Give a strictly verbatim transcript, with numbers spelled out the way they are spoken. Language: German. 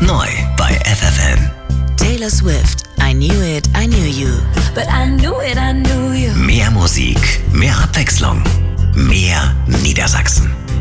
Neu bei F F N. Taylor Swift, I Knew It, I Knew You. But I knew it, I knew you. Mehr Musik, mehr Abwechslung, mehr Niedersachsen.